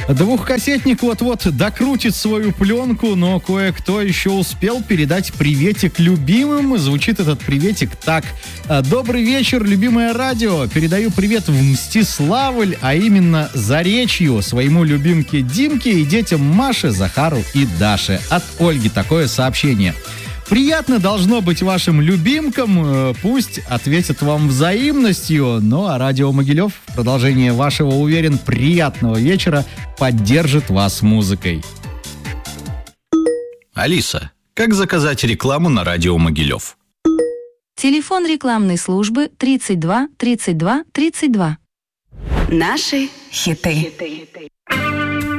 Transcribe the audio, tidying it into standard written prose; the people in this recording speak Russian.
Двухкассетник вот-вот докрутит свою пленку, но кое-кто еще успел передать приветик любимым. Звучит этот приветик так. Добрый вечер, любимое радио. Передаю привет в Мстиславль, а именно Заречью, своему любимке Димке и детям Маше, Захару и Даше. От Ольги такое сообщение. Приятно должно быть вашим любимкам, пусть ответят вам взаимностью. Ну а радио Могилев в продолжение вашего, уверен, приятного вечера поддержит вас музыкой. Алиса, как заказать рекламу на радио Могилев? Телефон рекламной службы 32 32 32. Наши хиты.